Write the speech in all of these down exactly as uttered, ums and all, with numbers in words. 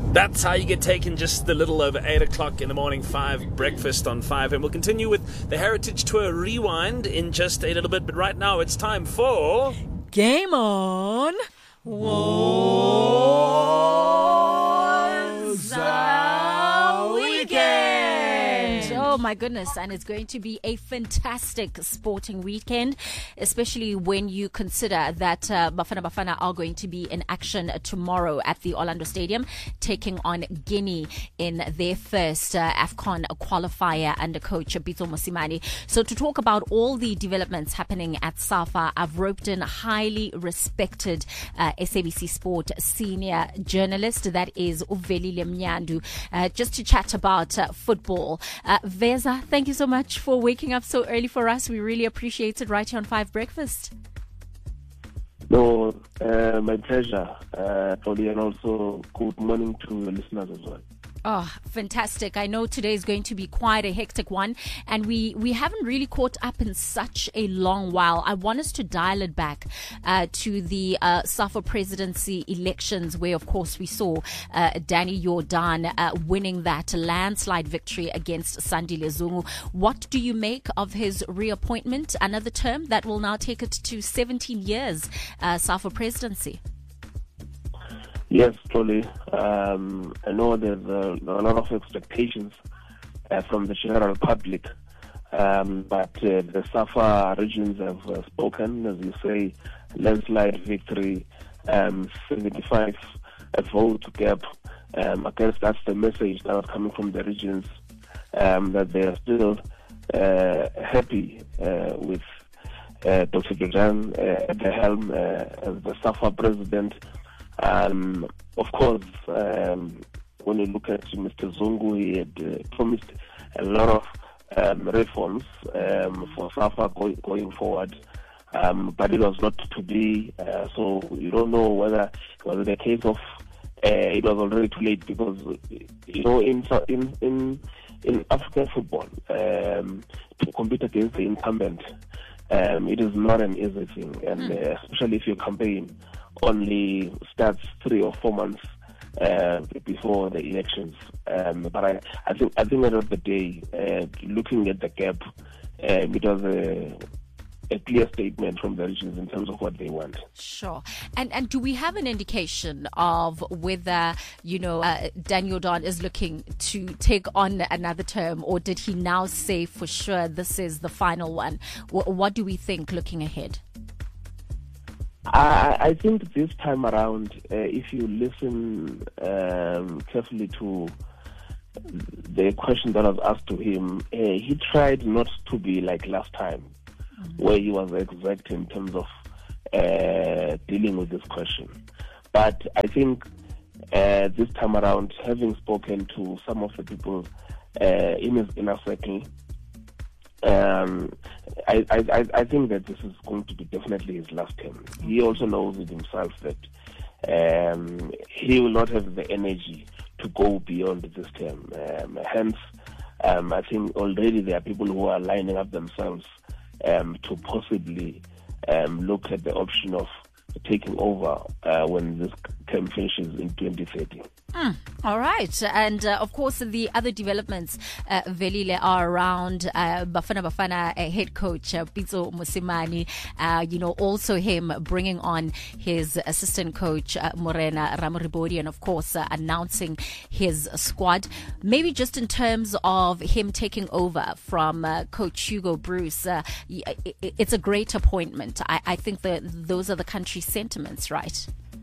That's how you get taken just a little over eight o'clock in the morning, five breakfast on five. And we'll continue with the Heritage Tour Rewind in just a little bit. But right now it's time for... Game On. Woza Weekend. Oh my goodness, and it's going to be a fantastic sporting weekend, especially when you consider that uh, Bafana Bafana are going to be in action tomorrow at the Orlando Stadium, taking on Guinea in their first uh, AFCON qualifier under coach Pitso Mosimane. So to talk about all the developments happening at SAFA, I've roped in a highly respected uh, S A B C Sport senior journalist, that is Uvelile Mnyandu, uh, just to chat about uh, football. Uh, Veza, thank you so much for waking up so early for us. We really appreciate it right here on Five Breakfast. No, uh, my pleasure, uh, Polly, and also good morning to the listeners as well. Oh, fantastic. I know today is going to be quite a hectic one, and we, we haven't really caught up in such a long while. I want us to dial it back uh, to the uh, SAFA presidency elections, where, of course, we saw uh, Danny Jordan uh, winning that landslide victory against Sandile Zungu. What do you make of his reappointment? Another term that will now take it to seventeen years, uh, SAFA presidency. Yes, Tolly. Um, I know there's a, a lot of expectations uh, from the general public, um, but uh, the SAFA regions have uh, spoken, as you say, landslide victory, um, seventy-five a vote gap. Um, I guess that's the message that was coming from the regions, um, that they are still uh, happy uh, with uh, Doctor Jordan uh, at the helm uh, as the SAFA president. Um, of course, um, when you look at Mister Zungu, he had uh, promised a lot of um, reforms um, for SAFA going, going forward, um, but it was not to be. Uh, so you don't know whether it was the case of uh, it was already too late, because you know in in in, in African football, um, to compete against the incumbent, um, it is not an easy thing, and uh, especially if your campaign only starts three or four months uh, before the elections. Um, but I, I think I think at the end of the day, uh, looking at the gap, uh, it was a, a clear statement from the regions in terms of what they want. Sure. And and do we have an indication of whether, you know, uh, Daniel Don is looking to take on another term, or did he now say for sure this is the final one? W- what do we think looking ahead? I, I think this time around, uh, if you listen um, carefully to the question that was asked to him, uh, he tried not to be like last time, mm-hmm. where he was exact in terms of uh, dealing with this question. But I think uh, this time around, having spoken to some of the people uh, in his inner circle, Um, I, I, I think that this is going to be definitely his last term. He also knows it himself that um, he will not have the energy to go beyond this term. Um, hence, um, I think already there are people who are lining up themselves um, to possibly um, look at the option of taking over uh, when this term finishes in twenty thirty. Mm, all right. And uh, of course, the other developments, uh, Velile, are around uh, Bafana Bafana uh, head coach uh, Pitso Mosimane, uh, you know, also him bringing on his assistant coach, uh, Morena Ramoribodi, and of course, uh, announcing his squad. Maybe just in terms of him taking over from uh, coach Hugo Bruce, uh, it's a great appointment. I, I think that those are the country's sentiments, right?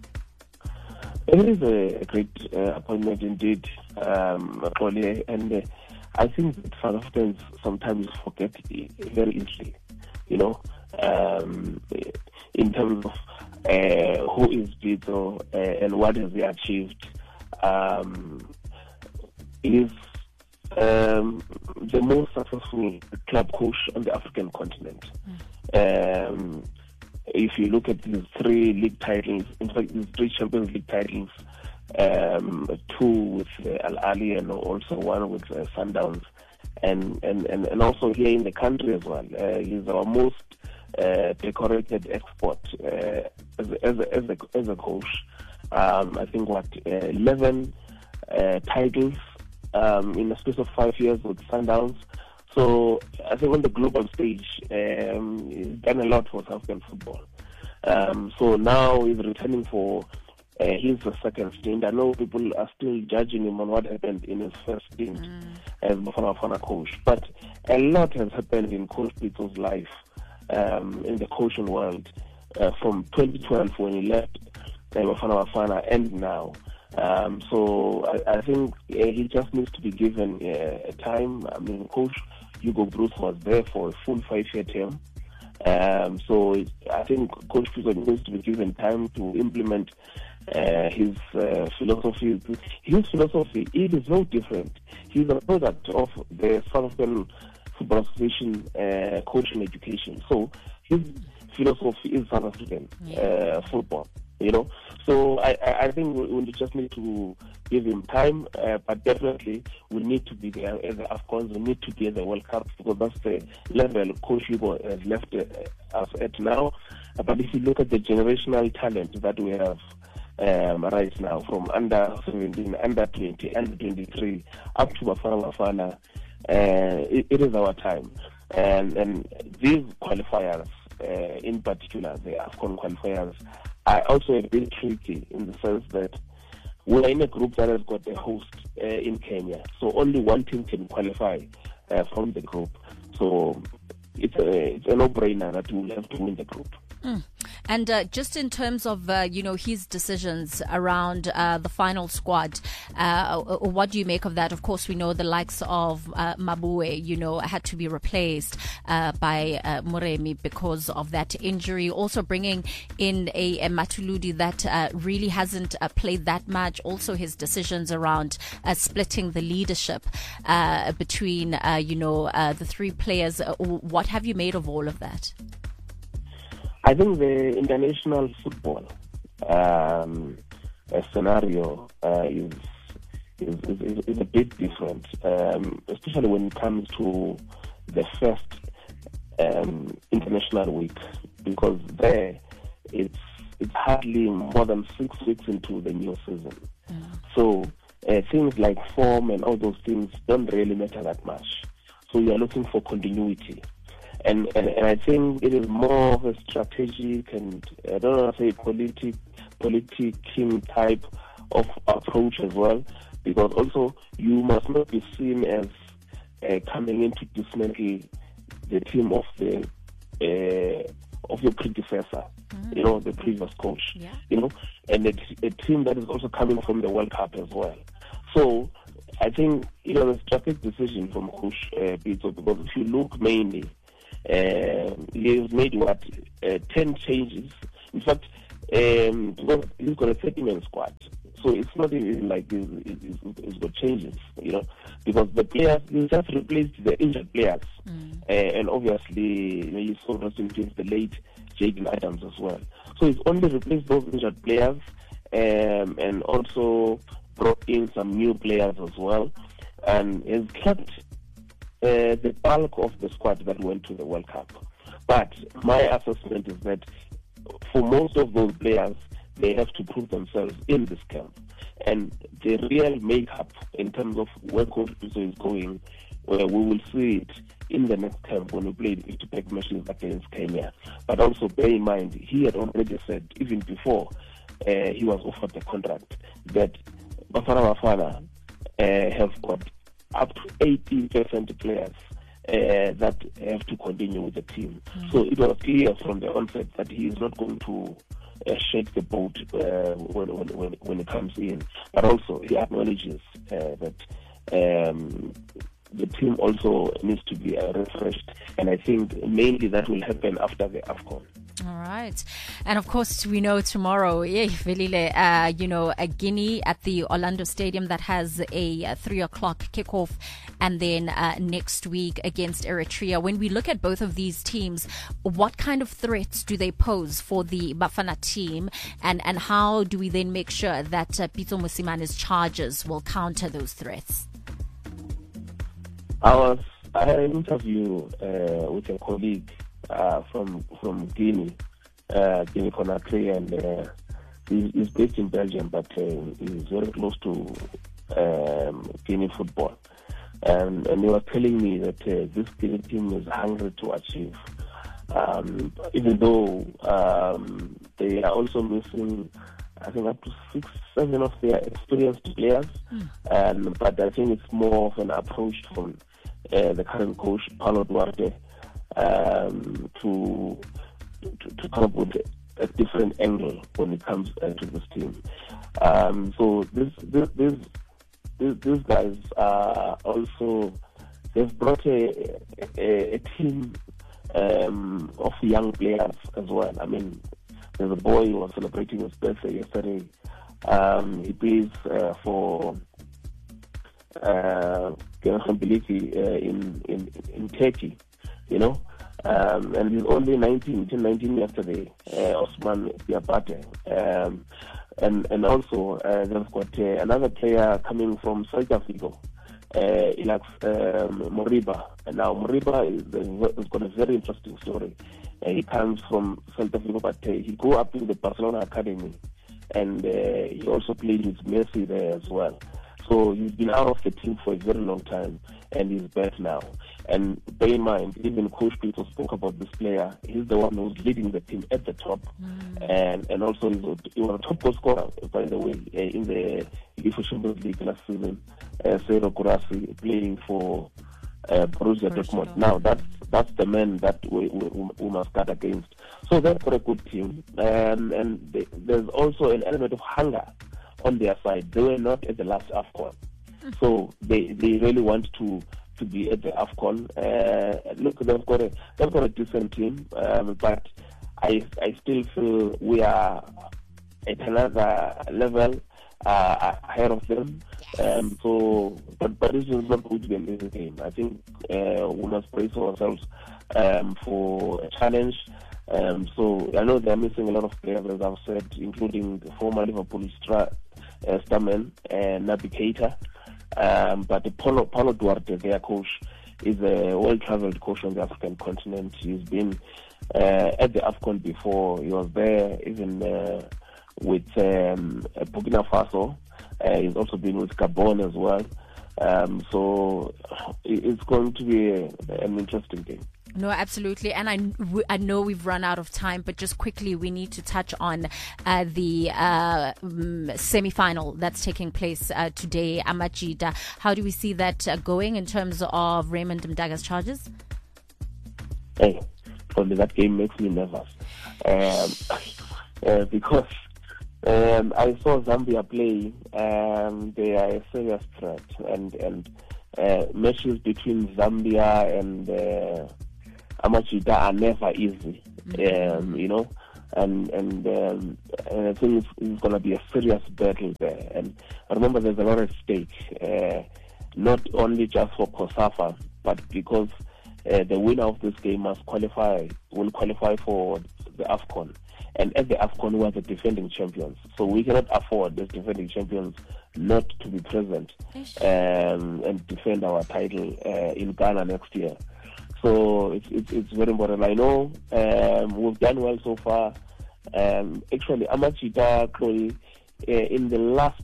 It is a, a great uh, appointment indeed, um, and uh, I think that South Africans sometimes forget very easily, you know, um, in terms of uh, who is Pitso uh, and what has he achieved. Um, he is um, the most successful club coach on the African continent. Mm. Um, If you look at his three league titles, in fact, his three Champions League titles, um, two with uh, Al Ahly and also one with uh, Sundowns, and, and, and, and also here in the country as well. Uh, he's our most uh, decorated export uh, as, a, as, a, as, a, as a coach. Um, I think, what, uh, eleven uh, titles um, in the space of five years with Sundowns. So I think on the global stage, um, he's done a lot for South African football. Um, so now he's returning for uh, his second stint. I know people are still judging him on what happened in his first stint mm. as Bafana Bafana coach. But a lot has happened in Coach Pitso's life um, in the coaching world uh, from twenty twelve when he left uh, Bafana Bafana and now. Um, so I, I think uh, he just needs to be given uh, time. I mean, Coach Hugo Broos was there for a full five-year term. Um, so I think Coach Pitso needs to be given time to implement uh, his uh, philosophy. His philosophy, it is very different. He's a product of the South African Football Association uh, coaching education. So his philosophy is South African uh, football. You know, so I, I think we, we just need to give him time, uh, but definitely we need to be there as the AFCONs, we need to be at the World Cup, because that's the level Coach Hugo has left uh, us at now. Uh, but if you look at the generational talent that we have um, right now, from under seventeen, under twenty, under twenty-three, up to Bafana Bafana, uh, it, it is our time. And, and these qualifiers, uh, in particular, the AFCON qualifiers, are also a bit tricky in the sense that we're in a group that has got a host uh, in Kenya. So only one team can qualify uh, from the group. So it's a, it's a no-brainer that we'll have to win the group. Mm. And uh, just in terms of, uh, you know, his decisions around uh, the final squad, uh, what do you make of that? Of course, we know the likes of uh, Mabue, you know, had to be replaced uh, by uh, Moremi because of that injury. Also bringing in a, a Matuludi that uh, really hasn't uh, played that much. Also his decisions around uh, splitting the leadership uh, between, uh, you know, uh, the three players. What have you made of all of that? I think the international football um, scenario uh, is, is, is is a bit different, um, especially when it comes to the first um, international week, because there it's it's hardly more than six weeks into the new season. Mm. So uh, things like form and all those things don't really matter that much. So you are looking for continuity. And, and and I think it is more of a strategic and, I don't want to say politic, politicking type of approach as well, because also you must not be seen as uh, coming in to dismantle the team of the uh, of your predecessor, mm-hmm. you know, the previous coach, yeah. you know, and a, a team that is also coming from the World Cup as well. So I think it was a strategic decision from Coach uh, Pitso, because if you look mainly, Uh, he's made what uh, ten changes. In fact, um, because he's got a thirty-man squad, so it's not even like he's, he's, he's got changes, you know, because the players, he just replaced the injured players, mm. uh, and obviously you know, you saw rest in peace the late Jaden Adams as well. So he's only replaced those injured players, um, and also brought in some new players as well, and has kept Uh, the bulk of the squad that went to the World Cup. But my assessment is that for most of those players, they have to prove themselves in this camp. And the real makeup in terms of where Coach Pitso is going, where we will see it in the next camp when we play the back matches against Kenya. But also bear in mind, he had already said, even before uh, he was offered the contract, that Bafana Bafana uh, have got up to eighty percent players uh, that have to continue with the team. Mm. So it was clear from the onset that he is not going to uh, shake the boat uh, when, when, when it comes in. But also he acknowledges uh, that um, the team also needs to be uh, refreshed. And I think mainly that will happen after the AFCON. All right. And of course, we know tomorrow, yeah, Velile, uh, you know, a Guinea at the Orlando Stadium that has a, a three o'clock kickoff, and then uh, next week against Eritrea. When we look at both of these teams, what kind of threats do they pose for the Bafana team, and, and how do we then make sure that uh, Pitso Mosimana's charges will counter those threats? I was I had an interview uh, with a colleague Uh, from from Guinea, uh, Guinea Conakry, and uh, he, he's based in Belgium, but uh, he's very close to um, Guinea football. Um, and he was telling me that uh, this Guinea team is hungry to achieve. Um, even though um, they are also missing, I think, up to six, seven of their experienced players. Mm. Um, but I think it's more of an approach from uh, the current coach, Paulo Duarte, um, to, to to come up with a different angle when it comes uh, to this team. Um, so this, this, this, this, these guys are also, they've brought a, a, a team um, of young players as well. I mean, there's a boy who was celebrating his birthday yesterday. Um, he plays uh, for uh, uh, in, in, in Turkey, you know. Um, and he's only nineteen, nineteen yesterday, uh, Osman Diabate. Um, and, and also, uh, they've got uh, another player coming from Celta Vigo, uh, Ilax um, Moriba. And now, Moriba is, has got a very interesting story. Uh, he comes from Celta Vigo, but uh, he grew up in the Barcelona Academy. And uh, he also played with Messi there as well. So he's been out of the team for a very long time, and he's back now. And bear in mind, even Coach Peter spoke about this player. He's the one who's leading the team at the top. Mm. And and also he's a, he was a top goal scorer, by the way, uh, in the UEFA Champions League last season. Uh, Sero Kurasi playing for uh, Borussia Dortmund. Now, that's, that's the man that we, we, we must start against. So they've got a good team. Um, and they, there's also an element of hunger on their side. They were not at the last AFCON. Mm. So they, they really want to to be at the AFCON. Uh, look, they've got a they've got a decent team, um, but I I still feel we are at another level uh, ahead of them. Um, so, but but this is not going to be an easy game. I think uh, we must brace ourselves um, for a challenge. Um, so I know they're missing a lot of players, as I've said, including the former Liverpool star, uh, starman uh, Naby Keita. Um, but the Paulo, Paulo Duarte, their coach, is a well-traveled coach on the African continent. He's been uh, at the AFCON before. He was there even uh, with um, Burkina Faso. Uh, he's also been with Gabon as well. Um, so it's going to be a, an interesting game. No, absolutely. And I, I know we've run out of time, but just quickly, we need to touch on uh, the uh, semi-final that's taking place uh, today, Amajida. How do we see that uh, going in terms of Raymond Mdaga's charges? Hey, probably that game makes me nervous. Um, uh, because um, I saw Zambia play. Um, they are a serious threat. And, and uh, matches between Zambia and... Uh, Amajida are never easy, mm-hmm. um, you know, and and, um, and I think it's, it's going to be a serious battle there. And I remember there's a lot at stake, uh, not only just for COSAFA, but because uh, the winner of this game must qualify, will qualify for the AFCON. And at the AFCON, we are the defending champions. So we cannot afford as defending champions not to be present um, and defend our title uh, in Ghana next year. So it's, it's, it's very important. I know um, we've done well so far. Um, actually, Amajida, Chloe, uh, in the last,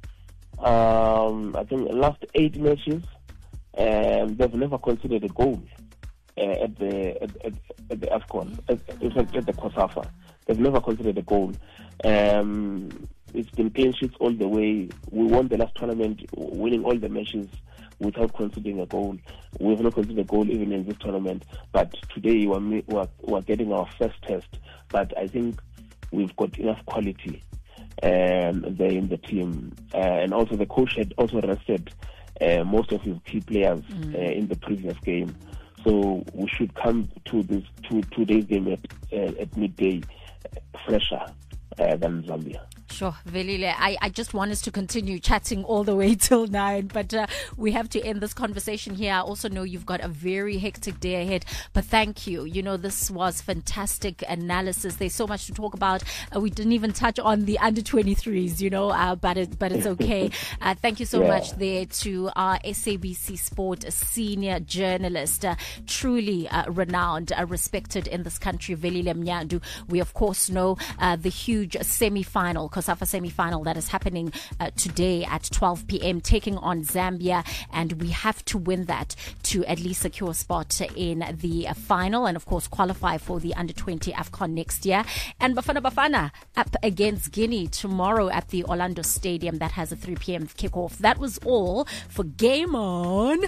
um, I think, last eight matches, um, they've never considered a goal uh, at the at, at, at the AFCON, at, in fact, at the COSAFA. They've never considered a goal. Um, it's been clean sheets all the way. We won the last tournament, winning all the matches without considering a goal. We have not considered a goal even in this tournament. But today we're, we're, we're getting our first test. But I think we've got enough quality um, there in the team. Uh, and also the coach had also rested uh, most of his key players mm. uh, in the previous game. So we should come to this to today's game at, uh, at midday uh, fresher uh, than Zambia. Sure, Velile. I, I just want us to continue chatting all the way till nine, but uh, we have to end this conversation here. I also know you've got a very hectic day ahead, but thank you. You know, this was fantastic analysis. There's so much to talk about. Uh, we didn't even touch on the under twenty-threes, you know, uh, but it, but it's okay. Uh, thank you so yeah. much there to our S A B C Sport senior journalist, uh, truly uh, renowned, uh, respected in this country, Velile Mnyandu. We, of course, know uh, the huge semi-final COSAFA semi-final that is happening uh, today at twelve p.m. taking on Zambia, and we have to win that to at least secure a spot in the uh, final and of course qualify for the under twenty AFCON next year. And Bafana Bafana up against Guinea tomorrow at the Orlando Stadium. That has a three p.m. kickoff. That was all for Game On.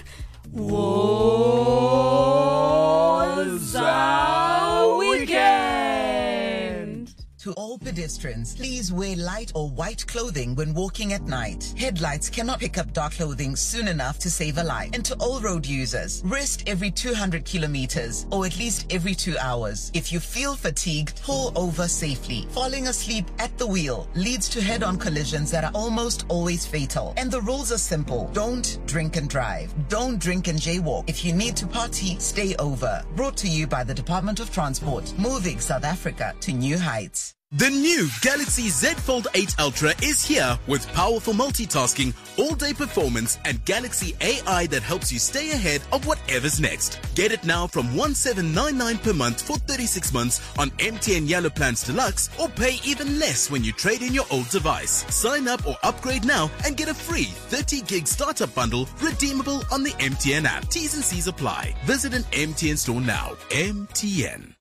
Woza Weekend. To all pedestrians, please wear light or white clothing when walking at night. Headlights cannot pick up dark clothing soon enough to save a life. And to all road users, rest every two hundred kilometers or at least every two hours. If you feel fatigued, pull over safely. Falling asleep at the wheel leads to head-on collisions that are almost always fatal. And the rules are simple. Don't drink and drive. Don't drink and jaywalk. If you need to party, stay over. Brought to you by the Department of Transport, moving South Africa to new heights. The new Galaxy Z Fold eight Ultra is here with powerful multitasking, all-day performance, and Galaxy A I that helps you stay ahead of whatever's next. Get it now from one seven nine nine per month for thirty-six months on M T N Yellow Plans Deluxe, or pay even less when you trade in your old device. Sign up or upgrade now and get a free thirty gig startup bundle redeemable on the M T N app. T's and C's apply. Visit an M T N store now. M T N.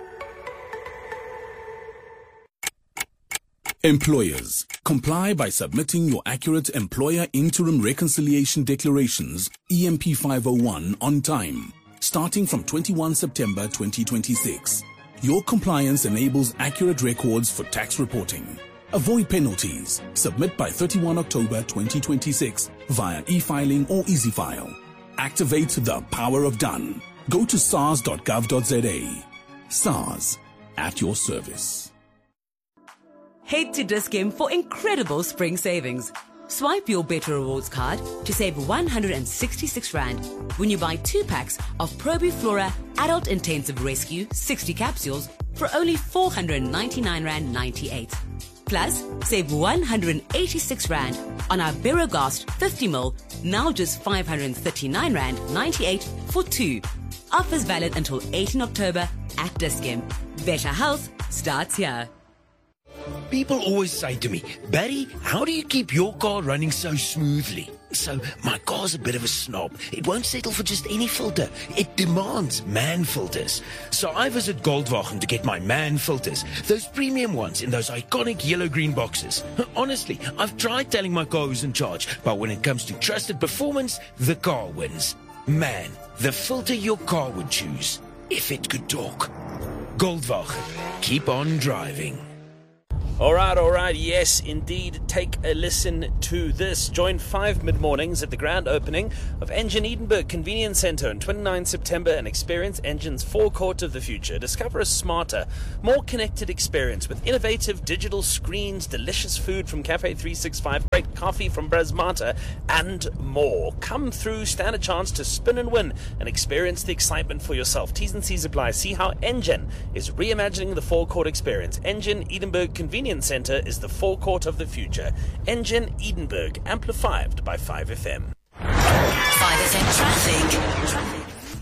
Employers, comply by submitting your accurate Employer Interim Reconciliation Declarations, E M P five oh one, on time, starting from twenty-first September twenty twenty-six. Your compliance enables accurate records for tax reporting. Avoid penalties. Submit by thirty-first October twenty twenty-six via e-filing or EasyFile. Activate the power of done. Go to sars dot gov dot za. SARS, at your service. Head to Dis-Chem for incredible spring savings. Swipe your Better Rewards card to save one hundred sixty-six rand when you buy two packs of Probiflora Adult Intensive Rescue sixty capsules for only four hundred ninety-nine rand ninety-eight. Plus, save one hundred eighty-six rand on our Berogast fifty milliliters, now just five hundred thirty-nine rand ninety-eight for two. Offers valid until eighteenth October at Dis-Chem. Better health starts here. People always say to me, Barry, how do you keep your car running so smoothly? So, my car's a bit of a snob. It won't settle for just any filter. It demands MAN filters. So I visit Goldwagen to get my MAN filters, those premium ones in those iconic yellow-green boxes. Honestly, I've tried telling my car who's in charge, but when it comes to trusted performance, the car wins. MAN, the filter your car would choose, if it could talk. Goldwagen, keep on driving. All right, all right. Yes, indeed. Take a listen to this. Join five mid-mornings at the grand opening of Engen Edinburgh Convenience Centre on twenty-ninth September and experience Engen's forecourt of the future. Discover a smarter, more connected experience with innovative digital screens, delicious food from Cafe three sixty-five, great coffee from Brasmata, and more. Come through, stand a chance to spin and win, and experience the excitement for yourself. T's and C's apply. See how Engen is reimagining the forecourt experience. Engen Edinburgh Convenience Centre is the forecourt of the future. Engen Edinburgh, amplified by five F M. five F M traffic.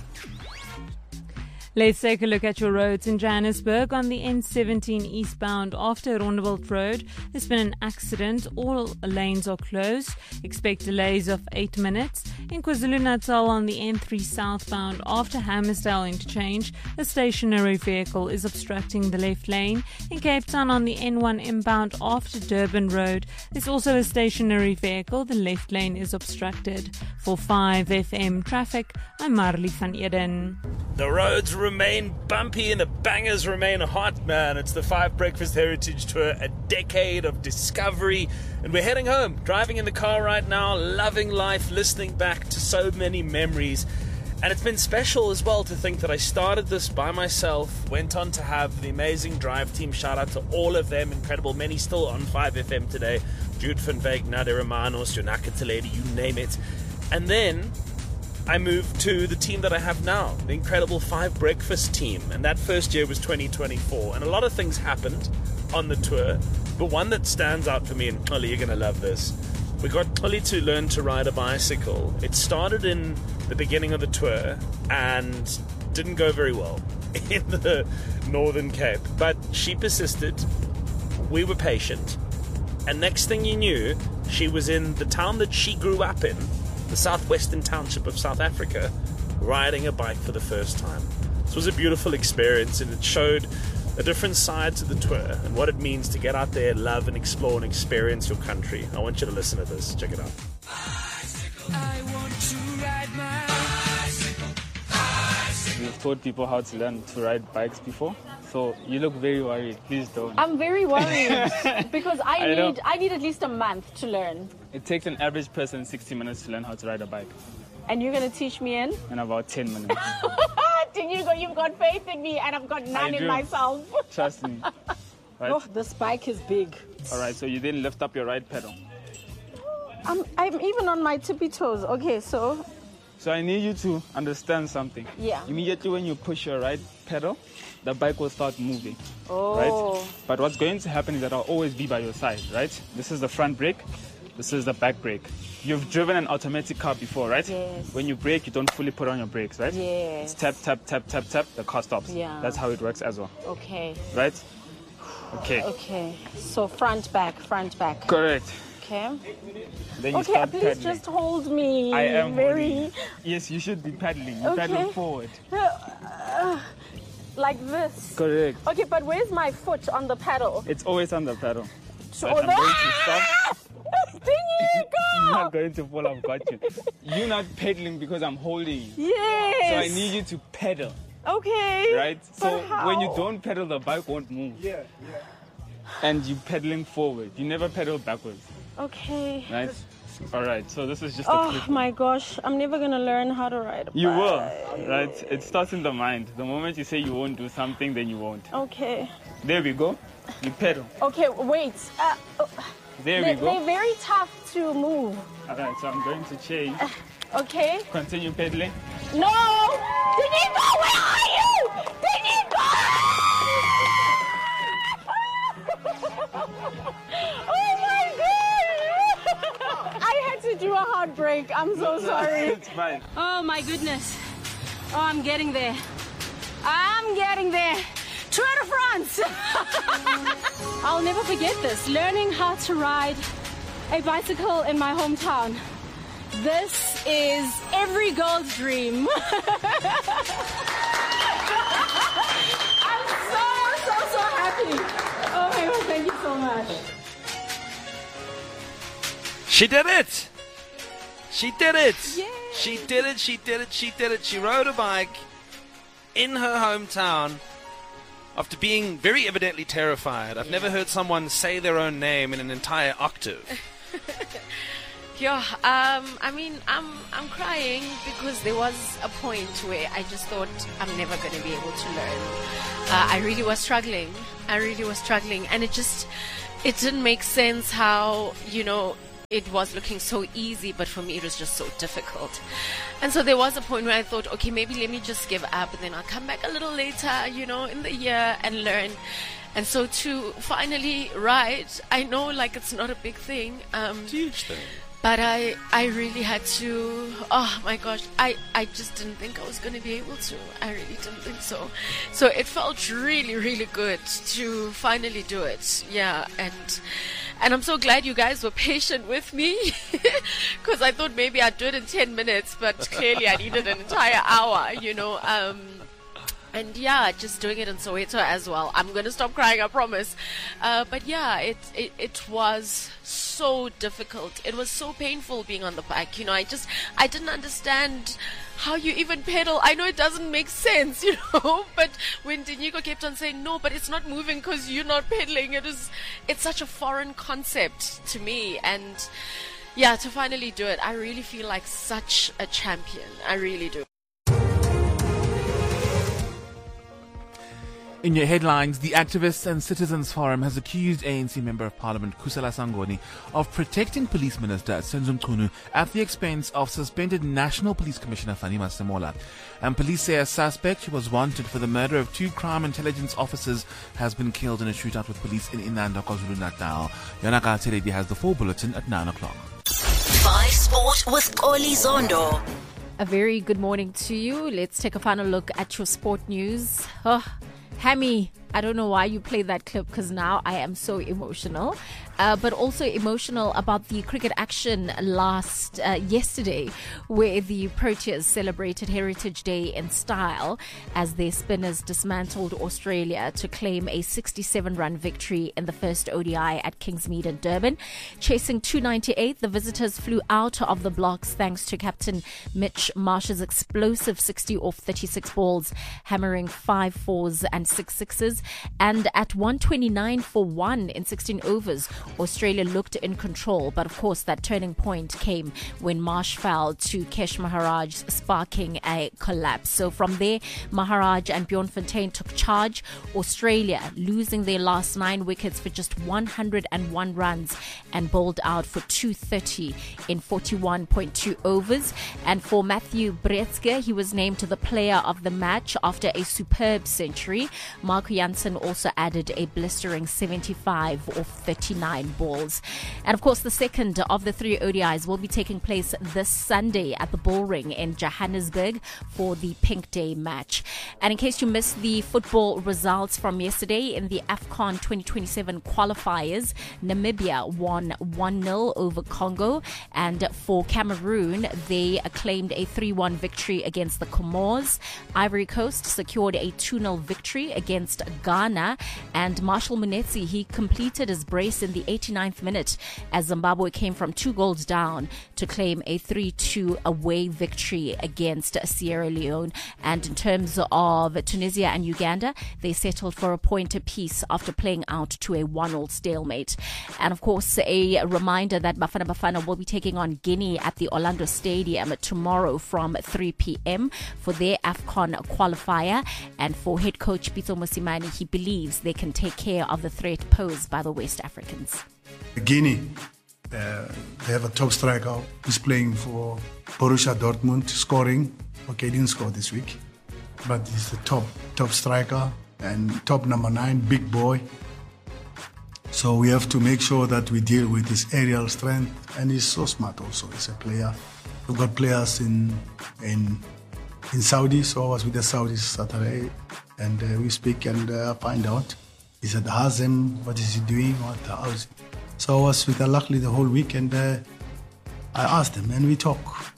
Let's take a look at your roads in Johannesburg. On the N seventeen eastbound after Rondebolt Road, there's been an accident. All lanes are closed. Expect delays of eight minutes. In KwaZulu-Natal on the N three southbound after Hammersdale interchange, a stationary vehicle is obstructing the left lane. In Cape Town on the N one inbound after Durban Road, there's also a stationary vehicle. The left lane is obstructed. For five F M traffic, I'm Marley van Eden. The roads remain bumpy and the bangers remain hot, man. It's the Five Breakfast Heritage Tour, a decade of discovery. And we're heading home, driving in the car right now, loving life, listening back to so many memories. And it's been special as well to think that I started this by myself, went on to have the amazing drive team. Shout out to all of them, incredible, many still on five F M today. Jude van Veek, Nadia Romanos, Jonaka Teledi, you name it. And then I moved to the team that I have now, the incredible Five Breakfast team. And that first year was twenty twenty-four. And a lot of things happened on the tour. But one that stands out for me, and Xoli, you're going to love this. We got Xoli to learn to ride a bicycle. It started in the beginning of the tour and didn't go very well in the Northern Cape. But she persisted. We were patient. And next thing you knew, she was in the town that she grew up in, the southwestern township of South Africa, riding a bike for the first time. This was a beautiful experience, and it showed a different side to the tour and what it means to get out there, love and explore and experience your country. I want you to listen to this. Check it out. I want to ride my bicycle, bicycle. We've taught people how to learn to ride bikes before, so you look very worried. Please don't. I'm very worried because I, I need know. I need at least a month to learn. It takes an average person sixty minutes to learn how to ride a bike. And you're going to teach me in? In about ten minutes. Dinyiko, you've got faith in me and I've got none I in do. myself. Trust me. Right? Oh, this bike is big. All right, so you then lift up your right pedal. I'm, I'm even on my tippy toes. Okay, so... So I need you to understand something. Yeah. Immediately when you push your right pedal, the bike will start moving. Oh. Right? But what's going to happen is that I'll always be by your side, right? This is the front brake. This is the back brake. You've driven an automatic car before, right? Yes. When you brake, you don't fully put on your brakes, right? Yes. It's tap, tap, tap, tap, tap, the car stops. Yeah. That's how it works as well, Okay. right? Okay. Okay. So front, back, front, back. Correct. Okay. Then you Okay, start please pedaling. just hold me. I am very... holding you. Yes, you should be pedaling. You Okay. pedal forward. Uh, like this. Correct. Okay, but where's my foot on the pedal? It's always on the pedal. So But I'm that- going to stop. Dinyiko! You're not going to fall, I've got you. You're not pedaling because I'm holding you. Yes. So I need you to pedal, Okay. right? But So how? when you don't pedal, the bike won't move. Yeah, yeah. And you're pedaling forward. You never pedal backwards, Okay. right? All right, so this is just a Oh clip. my gosh, I'm never gonna learn how to ride a You bike. will, right? It starts in the mind. The moment you say you won't do something, then you won't. Okay. There we go. You pedal. Okay, wait. Uh, oh, There they, we go. They're very tough to move. All right, so I'm going to change. Okay. Continue pedaling. No! Dinyiko, where are you? Dinyiko! Oh my god! I had to do a heartbreak. I'm so sorry. It's fine. Oh my goodness. Oh, I'm getting there. I'm getting there. Tour de France. I'll never forget this. Learning how to ride a bicycle in my hometown. This is every girl's dream. I'm so, so, so happy. Oh my God, thank you so much. She did it! She did it! She did it, she did it, she did it. She rode a bike in her hometown after being very evidently terrified. I've never heard someone say their own name in an entire octave. Yeah, um, I mean, I'm I'm crying because there was a point where I just thought I'm never going to be able to learn. Uh, I really was struggling. I really was struggling, and it just it didn't make sense how, you know, it was looking so easy, but for me it was just so difficult. And so there was a point where I thought, okay, maybe let me just give up, and then I'll come back a little later, you know, in the year and learn. And so to finally ride, I know like it's not a big thing. Um, Huge thing. But I, I really had to, oh my gosh, I, I just didn't think I was going to be able to. I really didn't think so. So it felt really, really good to finally do it. Yeah, and and I'm so glad you guys were patient with me because I thought maybe I'd do it in ten minutes, but clearly I needed an entire hour, you know. Um, And yeah, just doing it in Soweto as well. I'm going to stop crying, I promise. Uh, but yeah, it, it it was so difficult. It was so painful being on the bike. You know, I just, I didn't understand how you even pedal. I know it doesn't make sense, you know, but when Dinyiko kept on saying, no, but it's not moving because you're not pedaling, it is, it's such a foreign concept to me. And yeah, to finally do it, I really feel like such a champion. I really do. In your headlines, the Activists and Citizens Forum has accused A N C Member of Parliament Kusela Sangoni of protecting Police Minister Senzo Mchunu at the expense of suspended National Police Commissioner Fani Masemola. And police say a suspect who was wanted for the murder of two crime intelligence officers has been killed in a shootout with police in Inanda, KwaZulu-Natal. Yonaka Teledi has the full bulletin at nine o'clock. Five Sport with Oli Zondo. A very good morning to you. Let's take a final look at your sport news. Oh, Hammy I don't know why you played that clip, because now I am so emotional. Uh, but also emotional about the cricket action last uh, yesterday, where the Proteas celebrated Heritage Day in style as their spinners dismantled Australia to claim a sixty-seven run victory in the first O D I at Kingsmead in Durban. Chasing two ninety-eight, the visitors flew out of the blocks thanks to captain Mitch Marsh's explosive sixty off thirty-six balls, hammering five fours and six sixes. And at one twenty-nine for one in sixteen overs, Australia looked in control. But of course, that turning point came when Marsh fell to Kesh Maharaj, sparking a collapse. So from there, Maharaj and Bjorn Fontaine took charge. Australia losing their last nine wickets for just one hundred one runs and bowled out for two thirty in forty-one point two overs. And for Matthew Bretzke, he was named to the player of the match after a superb century. Marco Jansen also added a blistering seventy-five off thirty-nine balls. And of course, the second of the three O D Is will be taking place this Sunday at the Bullring in Johannesburg for the Pink Day match. And in case you missed the football results from yesterday in the AFCON twenty twenty-seven qualifiers, Namibia won one nil over Congo. And for Cameroon, they claimed a three one victory against the Comores. Ivory Coast secured a two nil victory against Ghana. And Marshall Munetsi, he completed his brace in the eighty-ninth minute as Zimbabwe came from two goals down to claim a three two away victory against Sierra Leone. And in terms of Tunisia and Uganda, they settled for a point apiece after playing out to a one all stalemate. And of course, a reminder that Bafana Bafana will be taking on Guinea at the Orlando Stadium tomorrow from three p.m. for their AFCON qualifier. And for head coach Pitso Mosimane, he believes they can take care of the threat posed by the West Africans. Guinea, uh, they have a top striker who's playing for Borussia Dortmund, scoring. Okay, he didn't score this week, but he's the top top striker and top number nine, big boy. So we have to make sure that we deal with his aerial strength, and he's so smart also. He's a player. We've got players in in in Saudi, so I was with the Saudis Saturday, and uh, we speak and uh, find out. He said, Hazem, what is he doing? What, how is he? So I was with Al-Akhli the whole week, and uh, I asked him, and we talk.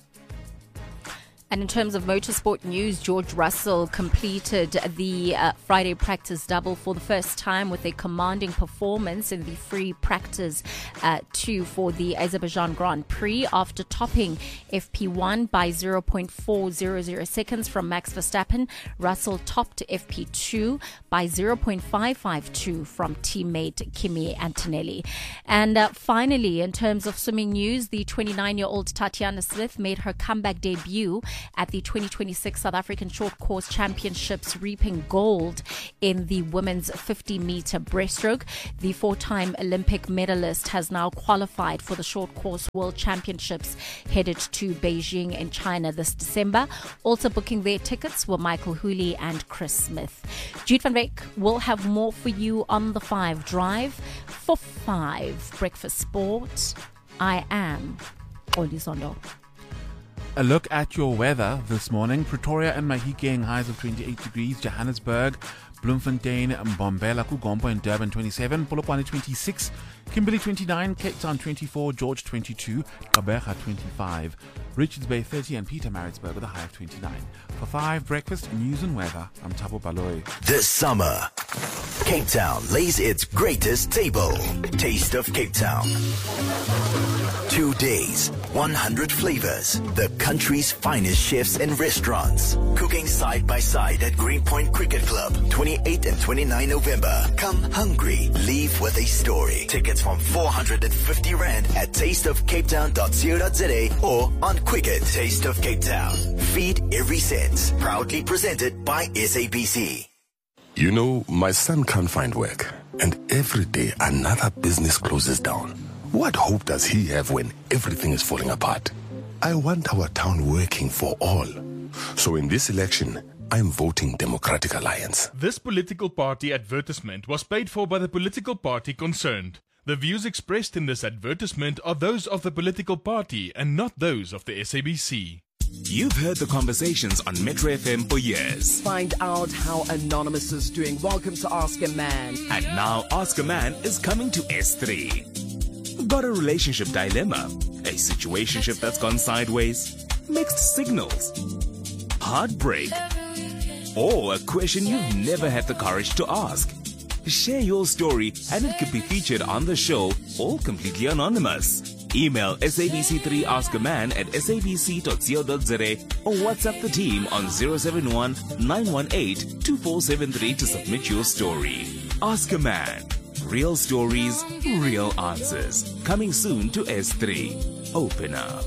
And in terms of motorsport news, George Russell completed the uh, Friday practice double for the first time with a commanding performance in the free practice uh, two for the Azerbaijan Grand Prix after topping F P one by zero point four zero zero seconds from Max Verstappen. Russell topped F P two by zero point five five two from teammate Kimi Antonelli. And uh, finally, in terms of swimming news, the twenty-nine-year-old Tatiana Smith made her comeback debut at the twenty twenty-six South African Short Course Championships, reaping gold in the women's fifty meter breaststroke. The four-time Olympic medalist has now qualified for the Short Course World Championships headed to Beijing in China this December. Also booking their tickets were Michael Hooley and Chris Smith. Jude van Beek will have more for you on the Five Drive. For Five Breakfast Sport, I am Oli Zondo. A look at your weather this morning. Pretoria and Mahikeng, highs of twenty-eight degrees. Johannesburg, Bloemfontein, Mbombela, Kugompo and Durban twenty-seven. Polokwane twenty-six. Kimberley twenty-nine. Cape Town twenty-four. George twenty-two. Gqeberha twenty-five. Richards Bay thirty and Peter Maritzburg with a high of twenty-nine. For Five Breakfast News and Weather, I'm Thabo Baloyi. This summer, Cape Town lays its greatest table. Taste of Cape Town. Two days, one hundred flavors, the country's finest chefs and restaurants, cooking side by side at Greenpoint Cricket Club, twenty-eighth and twenty-ninth November. Come hungry, leave with a story. Tickets from four hundred fifty rand at taste of cape town dot co dot za or on Quicket. Taste of Cape Town. Feed every sense. Proudly presented by S A B C. You know, my son can't find work, and every day another business closes down. What hope does he have when everything is falling apart? I want our town working for all. So in this election, I'm voting Democratic Alliance. This political party advertisement was paid for by the political party concerned. The views expressed in this advertisement are those of the political party and not those of the S A B C. You've heard the conversations on Metro F M for years. Find out how Anonymous is doing. Welcome to Ask a Man. And now Ask a Man is coming to S three. Got a relationship dilemma? A situationship that's gone sideways? Mixed signals? Heartbreak? Or a question you've never had the courage to ask? Share your story and it could be featured on the show, all completely anonymous. Email S A B C three Ask a Man at s a b c dot co dot z a or WhatsApp the team on zero seven one nine one eight two four seven three to submit your story. Ask a Man. Real stories, real answers. Coming soon to S three. Open up.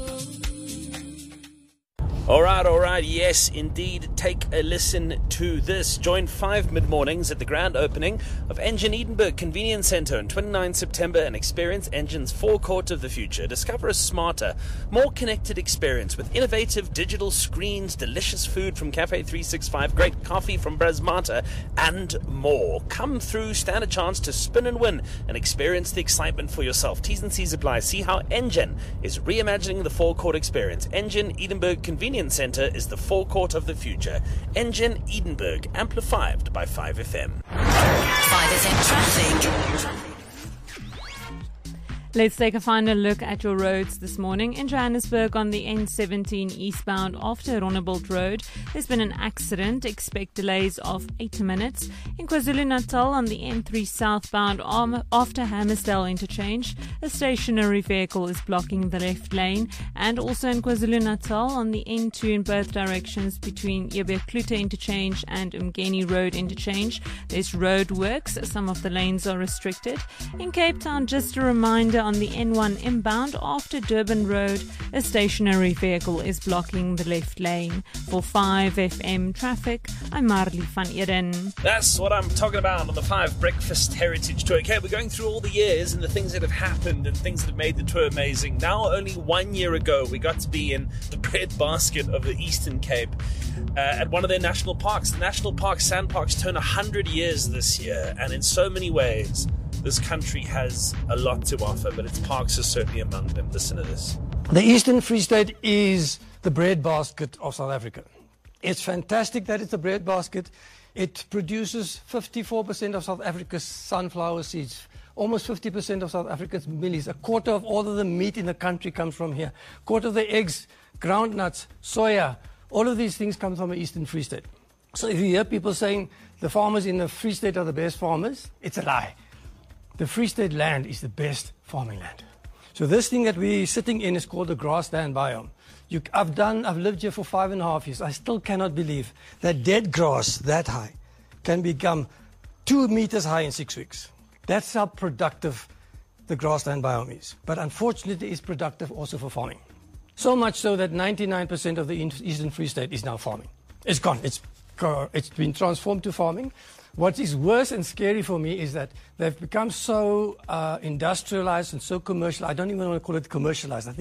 All right, all right. Yes, indeed. Take a listen to this. Join five mid-mornings at the grand opening of Engen Edinburgh Convenience Centre on the twenty-ninth of September and experience Engen's forecourt of the future. Discover a smarter, more connected experience with innovative digital screens, delicious food from Cafe three sixty-five, great coffee from Brasmata, and more. Come through, stand a chance to spin and win and experience the excitement for yourself. T's and C's apply. See how Engen is reimagining the forecourt experience. Engen Edinburgh Convenience Centre is the forecourt of the future. Engen Edinburgh, amplified by five F M. five F M traffic. Let's take a final look at your roads this morning. In Johannesburg on the N seventeen eastbound after Ronnebold Road, there's been an accident. Expect delays of eight minutes. In KwaZulu-Natal on the N three southbound after Hammersdale interchange, a stationary vehicle is blocking the left lane. And also in KwaZulu-Natal on the N two in both directions between Yebe-Klute interchange and Umgeni Road interchange, there's road works. Some of the lanes are restricted. In Cape Town, just a reminder, on the N one inbound after Durban Road, a stationary vehicle is blocking the left lane. For five F M traffic, I'm Marley van Eden. That's what I'm talking about on the Five Breakfast Heritage Tour. Okay, we're going through all the years and the things that have happened and things that have made the tour amazing. Now, only one year ago, we got to be in the breadbasket of the Eastern Cape uh, at one of their national parks. The National Park Sandparks turn one hundred years this year, and in so many ways, this country has a lot to offer, but its parks are certainly among them. Listen to this. The Eastern Free State is the breadbasket of South Africa. It's fantastic that it's a breadbasket. It produces fifty-four percent of South Africa's sunflower seeds, almost fifty percent of South Africa's millies. A quarter of all of the meat in the country comes from here. A quarter of the eggs, groundnuts, soya, all of these things come from the Eastern Free State. So if you hear people saying the farmers in the Free State are the best farmers, it's a lie. The Free State land is the best farming land. So this thing that we're sitting in is called the grassland biome. You, I've done, I've lived here for five and a half years. I still cannot believe that dead grass that high can become two meters high in six weeks. That's how productive the grassland biome is. But unfortunately, it's productive also for farming. So much so that ninety-nine percent of the Eastern Free State is now farming. It's gone. It's, it's been transformed to farming. What is worse and scary for me is that they've become so uh, industrialized and so commercial. I don't even want to call it commercialized. I think